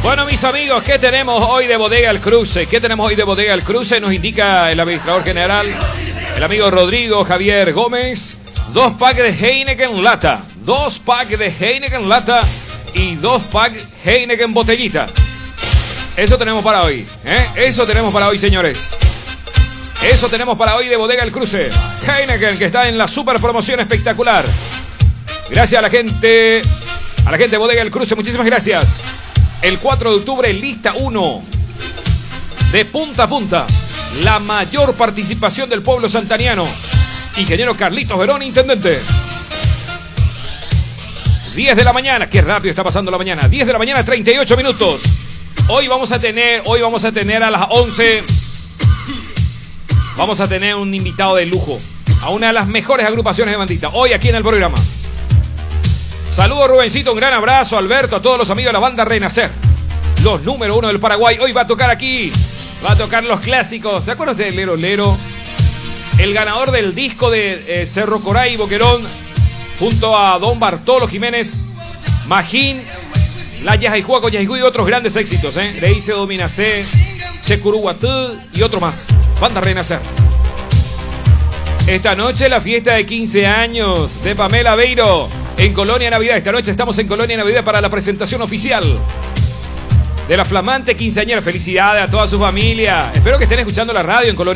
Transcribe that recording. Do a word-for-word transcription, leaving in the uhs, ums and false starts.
Bueno, mis amigos, ¿qué tenemos hoy de Bodega El Cruce? ¿Qué tenemos hoy de Bodega El Cruce? Nos indica el administrador general, el amigo Rodrigo Javier Gómez. Dos packs de Heineken lata. Dos packs de Heineken lata y dos packs Heineken botellita. Eso tenemos para hoy, ¿eh? Eso tenemos para hoy, señores. Eso tenemos para hoy de Bodega El Cruce. Heineken, que está en la super promoción espectacular. Gracias a la gente, a la gente de Bodega El Cruce, muchísimas gracias. El cuatro de octubre, lista uno. De punta a punta. La mayor participación del pueblo santaniano. Ingeniero Carlitos Verón, intendente. diez de la mañana. Qué rápido está pasando la mañana. diez de la mañana, treinta y ocho minutos. Hoy vamos a tener, hoy vamos a tener a las once. Vamos a tener un invitado de lujo. A una de las mejores agrupaciones de bandita. Hoy aquí en el programa. Saludos, Rubencito, un gran abrazo, Alberto, a todos los amigos de la banda Renacer. Los número uno del Paraguay. Hoy va a tocar aquí. Va a tocar los clásicos. ¿Se acuerdan de Lero Lero? El ganador del disco de eh, Cerro Coray y Boquerón, junto a Don Bartolo Jiménez, Magín, La Yajaijuaco, Yajaijú y otros grandes éxitos, ¿eh? Le hice Dominacé, Checuruguatú y otro más. Banda Renacer. Esta noche la fiesta de quince años de Pamela Beiro en Colonia Navidad. Esta noche estamos en Colonia Navidad para la presentación oficial de la flamante quinceañera. Felicidades a toda su familia. Espero que estén escuchando la radio en Colonia